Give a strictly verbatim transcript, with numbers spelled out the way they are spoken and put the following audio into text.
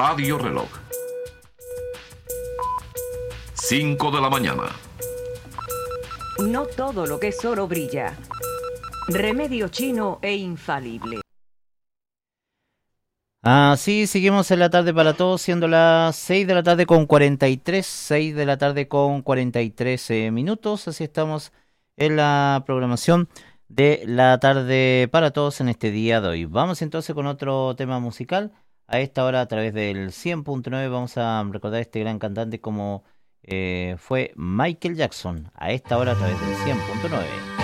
Radio Reloj. cinco de la mañana. No todo lo que es oro brilla. Remedio chino e infalible. Así seguimos en la tarde para todos, siendo las seis de la tarde con cuarenta y tres, seis de la tarde con cuarenta y tres eh, minutos. Así estamos en la programación de la tarde para todos en este día de hoy. Vamos entonces con otro tema musical. A esta hora, a través del cien punto nueve, vamos a recordar a este gran cantante como eh, fue Michael Jackson. A esta hora, a través del cien punto nueve.